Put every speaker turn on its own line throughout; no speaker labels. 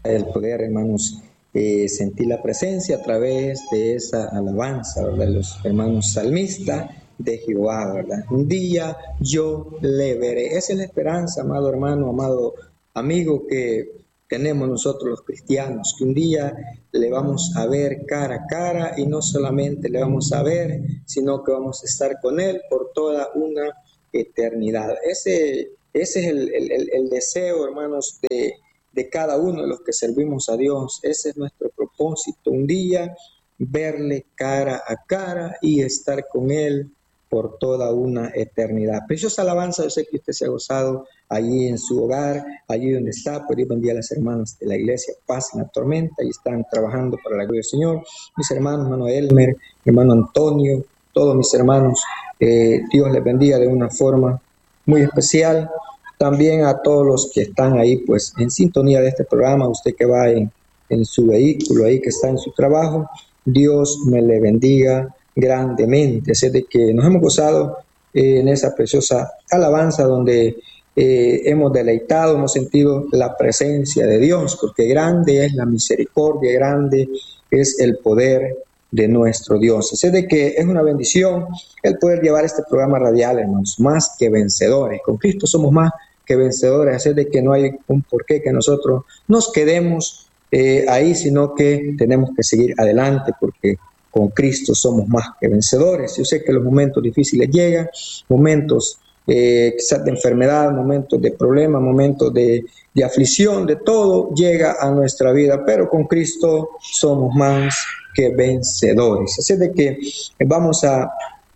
el poder, hermanos, sentir la presencia a través de esa alabanza, ¿verdad? De los hermanos salmistas de Jehová, ¿verdad? Un día yo le veré. Esa es la esperanza, amado hermano, amado amigo, que tenemos nosotros los cristianos, que un día le vamos a ver cara a cara, y no solamente le vamos a ver, sino que vamos a estar con él por toda una eternidad. Ese es el deseo, hermanos, de cada uno de los que servimos a Dios. Ese es nuestro propósito, un día verle cara a cara y estar con Él por toda una eternidad. Preciosa alabanza, yo sé que usted se ha gozado allí en su hogar, allí donde está. Por Dios bendiga a las hermanas de la iglesia Paz en la Tormenta, y están trabajando para la gloria del Señor. Mis hermanos, hermano Elmer, hermano Antonio, todos mis hermanos, Dios les bendiga de una forma muy especial. También a todos los que están ahí pues en sintonía de este programa, usted que va en su vehículo ahí, que está en su trabajo, Dios me le bendiga grandemente. Así de que nos hemos gozado en esa preciosa alabanza donde hemos deleitado, hemos sentido la presencia de Dios, porque grande es la misericordia, grande es el poder de nuestro Dios. Así de que es una bendición el poder llevar este programa radial, hermanos, más que vencedores. Con Cristo somos más que vencedores, así de que no hay un porqué que nosotros nos quedemos ahí, sino que tenemos que seguir adelante, porque con Cristo somos más que vencedores. Yo sé que los momentos difíciles llegan, momentos quizás de enfermedad, momentos de problemas, momentos de aflicción, de todo llega a nuestra vida, pero con Cristo somos más que vencedores. Así de que vamos a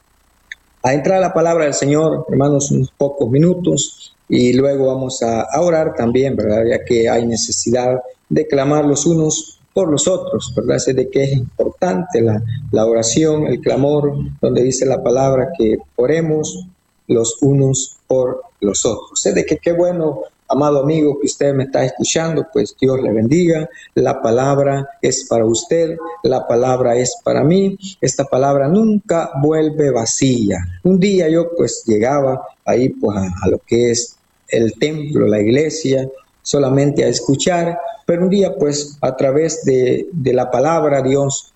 entrar a la palabra del Señor, hermanos, unos pocos minutos, y luego vamos a orar también, ¿verdad? Ya que hay necesidad de clamar los unos por los otros, ¿verdad? Así de que es importante la oración, el clamor, donde dice la palabra que oremos los unos por los otros. Así de que qué bueno, amado amigo, que usted me está escuchando, pues Dios le bendiga. La palabra es para usted, la palabra es para mí. Esta palabra nunca vuelve vacía. Un día yo pues llegaba ahí pues a lo que es el templo, la iglesia, solamente a escuchar, pero un día pues a través de la palabra Dios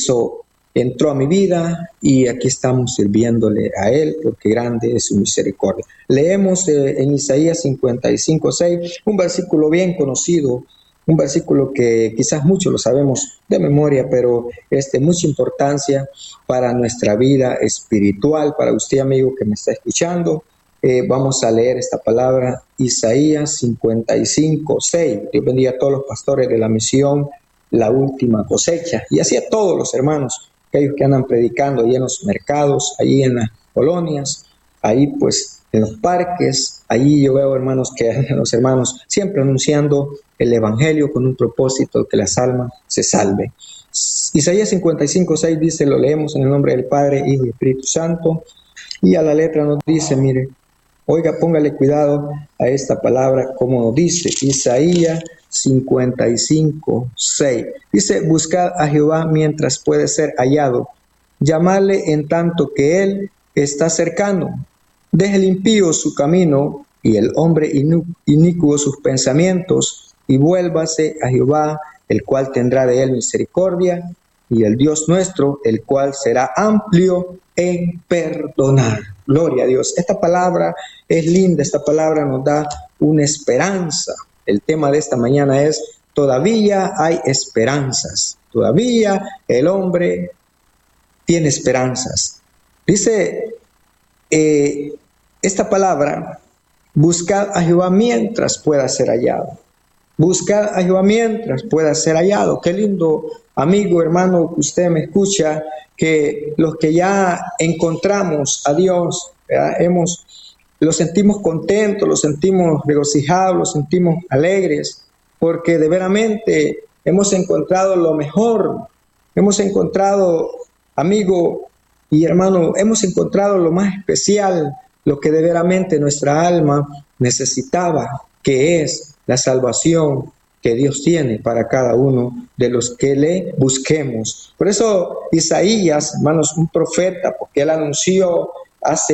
entró a mi vida, y aquí estamos sirviéndole a Él, porque grande es su misericordia. Leemos en Isaías 55:6, un versículo bien conocido, un versículo que quizás muchos lo sabemos de memoria, pero es de mucha importancia para nuestra vida espiritual, para usted, amigo, que me está escuchando. Vamos a leer esta palabra, Isaías 55:6. Dios bendiga a todos los pastores de la misión La Última Cosecha, y así a todos los hermanos, aquellos que andan predicando ahí en los mercados, ahí en las colonias, ahí pues en los parques. Allí yo veo, hermanos, que los hermanos siempre anunciando el evangelio con un propósito, que las almas se salven. Isaías 55:6 dice, lo leemos en el nombre del Padre, Hijo y Espíritu Santo, y a la letra nos dice, mire, oiga, póngale cuidado a esta palabra, como nos dice Isaías 55:6. Dice, buscad a Jehová mientras puede ser hallado, llamadle en tanto que él está cercano. Deje el impío su camino y el hombre inicuo sus pensamientos, y vuélvase a Jehová, el cual tendrá de él misericordia, y el Dios nuestro, el cual será amplio en perdonar. Gloria a Dios. Esta palabra es linda, esta palabra nos da una esperanza. El tema de esta mañana es, todavía hay esperanzas. Todavía el hombre tiene esperanzas. Dice esta palabra, buscad a Jehová mientras pueda ser hallado. Buscad a Jehová mientras pueda ser hallado. Qué lindo, amigo, hermano, que usted me escucha, que los que ya encontramos a Dios, lo sentimos contentos, lo sentimos regocijados, lo sentimos alegres, porque de veramente hemos encontrado lo mejor, hemos encontrado, amigo y hermano, hemos encontrado lo más especial, lo que de veramente nuestra alma necesitaba, que es la salvación que Dios tiene para cada uno de los que le busquemos. Por eso Isaías, hermanos, un profeta, porque él anunció hace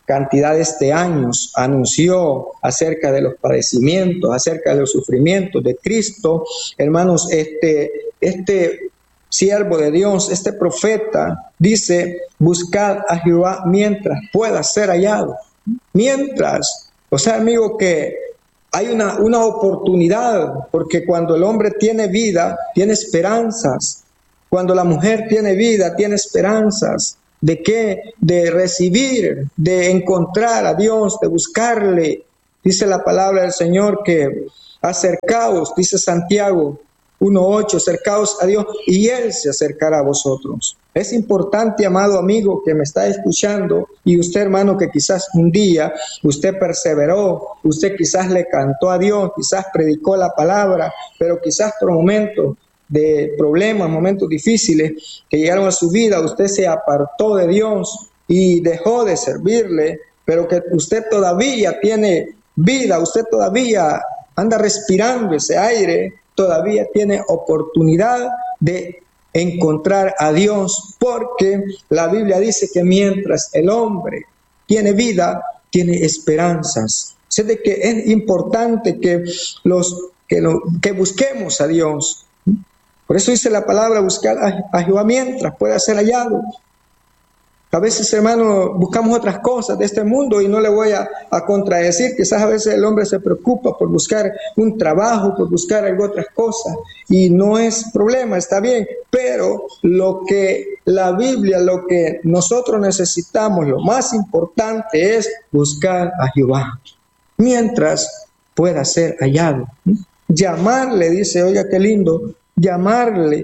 cantidades de años anunció acerca de los padecimientos, acerca de los sufrimientos de Cristo, hermanos, este siervo de Dios, este profeta, dice: buscad a Jehová mientras pueda ser hallado. Mientras, o sea, amigo, que hay una oportunidad, porque cuando el hombre tiene vida, tiene esperanzas. Cuando la mujer tiene vida, tiene esperanzas. ¿De qué? De recibir, de encontrar a Dios, de buscarle. Dice la palabra del Señor que acercaos, dice Santiago 1:8, acercaos a Dios y Él se acercará a vosotros. Es importante, amado amigo que me está escuchando, y usted, hermano, que quizás un día usted perseveró, usted quizás le cantó a Dios, quizás predicó la palabra, pero quizás por momentos de problemas, momentos difíciles que llegaron a su vida, usted se apartó de Dios y dejó de servirle, pero que usted todavía tiene vida, usted todavía anda respirando ese aire, todavía tiene oportunidad de encontrar a Dios, porque la Biblia dice que mientras el hombre tiene vida, tiene esperanzas. Sé de que es importante que busquemos a Dios. Por eso dice la palabra: buscar a Jehová mientras pueda ser hallado. A veces, hermano, buscamos otras cosas de este mundo, y no le voy a contradecir. Quizás a veces el hombre se preocupa por buscar un trabajo, por buscar algo, otras cosas, y no es problema, está bien. Pero lo que la Biblia, lo que nosotros necesitamos, lo más importante es buscar a Jehová mientras pueda ser hallado. Llamarle, dice, oiga qué lindo, llamarle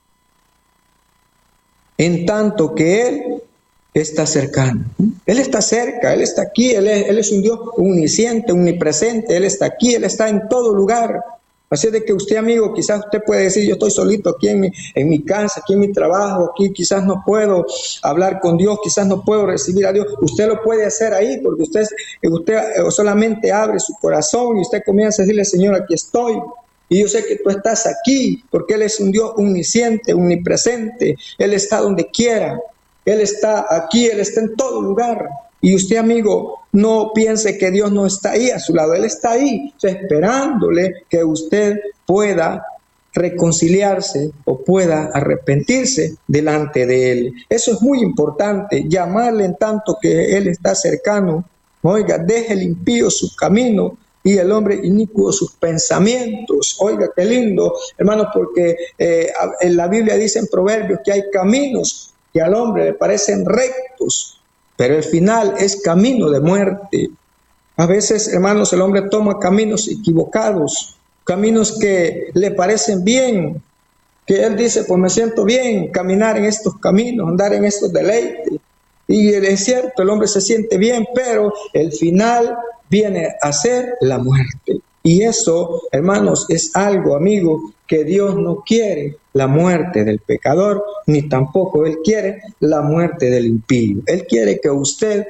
en tanto que Él está cercano. Él está cerca, Él está aquí, Él es un Dios omnisciente, omnipresente, Él está aquí, Él está en todo lugar. Así de que usted, amigo, quizás usted puede decir: yo estoy solito aquí en mi casa, aquí en mi trabajo, aquí quizás no puedo hablar con Dios, quizás no puedo recibir a Dios. Usted lo puede hacer ahí, porque usted solamente abre su corazón y usted comienza a decirle: Señor, aquí estoy. Y yo sé que tú estás aquí, porque Él es un Dios omnisciente, omnipresente. Él está donde quiera. Él está aquí, Él está en todo lugar. Y usted, amigo, no piense que Dios no está ahí a su lado. Él está ahí, esperándole que usted pueda reconciliarse o pueda arrepentirse delante de Él. Eso es muy importante, llamarle en tanto que Él está cercano. Oiga, deje el impío su camino y el hombre inicuo sus pensamientos. Oiga, qué lindo, hermanos, porque en la Biblia dice en Proverbios que hay caminos que al hombre le parecen rectos, pero el final es camino de muerte. A veces, hermanos, el hombre toma caminos equivocados, caminos que le parecen bien, que él dice: pues me siento bien caminar en estos caminos, andar en estos deleites. Y es cierto, el hombre se siente bien, pero el final viene a ser la muerte. Y eso, hermanos, es algo, amigo, que Dios no quiere: la muerte del pecador, ni tampoco Él quiere la muerte del impío. Él quiere que usted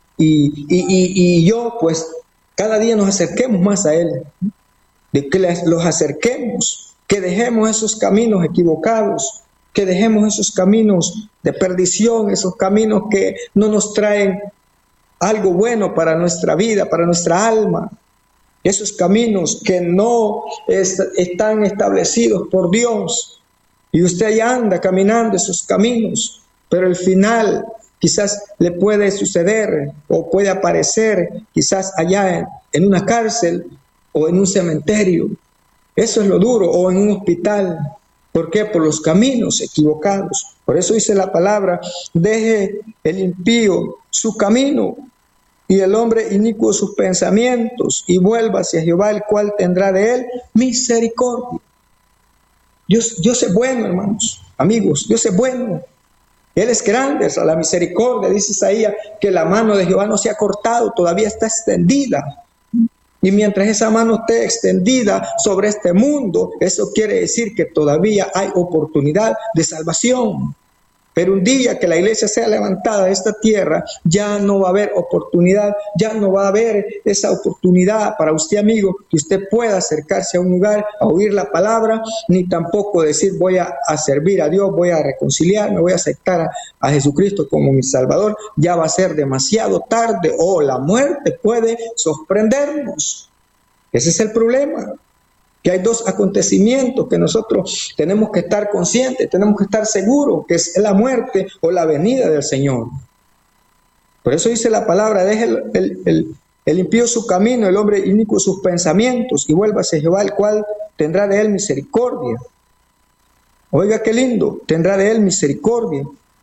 y yo, pues, cada día nos acerquemos más a Él, de que los acerquemos, que dejemos esos caminos equivocados, que dejemos esos caminos de perdición, esos caminos que no nos traen algo bueno para nuestra vida, para nuestra alma. Esos caminos que no están establecidos por Dios, y usted ya anda caminando esos caminos, pero el final quizás le puede suceder o puede aparecer quizás allá en una cárcel o en un cementerio. Eso es lo duro, o en un hospital. ¿Por qué? Por los caminos equivocados. Por eso dice la palabra: deje el impío su camino y el hombre inicuo sus pensamientos, y vuelva hacia Jehová, el cual tendrá de él misericordia. Dios es bueno, hermanos, amigos, Dios es bueno. Él es grande, es la misericordia. Dice Isaías que la mano de Jehová no se ha cortado, todavía está extendida. Y mientras esa mano esté extendida sobre este mundo, eso quiere decir que todavía hay oportunidad de salvación. Pero un día que la iglesia sea levantada de esta tierra, ya no va a haber oportunidad, ya no va a haber esa oportunidad para usted, amigo, que usted pueda acercarse a un lugar, a oír la palabra, ni tampoco decir voy a servir a Dios, voy a reconciliarme, voy a aceptar a Jesucristo como mi Salvador. Ya va a ser demasiado tarde o la muerte puede sorprendernos. Ese es el problema. Que hay dos acontecimientos que nosotros tenemos que estar conscientes, tenemos que estar seguros, que es la muerte o la venida del Señor. Por eso dice la palabra, deje el impío su camino, el hombre inicuo sus pensamientos, y vuélvase Jehová, el cual tendrá de él misericordia. Oiga qué lindo, tendrá de él misericordia.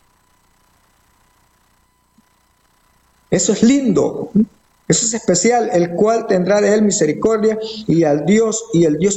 Eso es lindo. Eso es especial, el cual tendrá de él misericordia, y el Dios